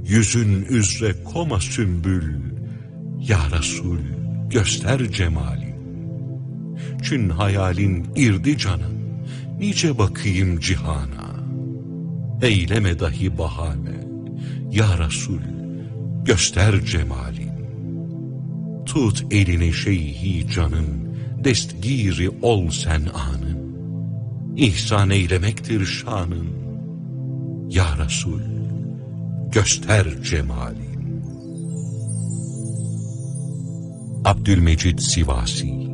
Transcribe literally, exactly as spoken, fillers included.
yüzün üzre koma sümbül, ya Resul göster cemali. Çün hayalin irdi canım, nice bakayım cihana. Eyleme dahi bahane, ya Resul göster cemalin. Tut elini şeyhi canım, destgiri ol sen anın. İhsan eylemektir şanın, ya Resul göster cemalin. Abdülmecid Sivasi.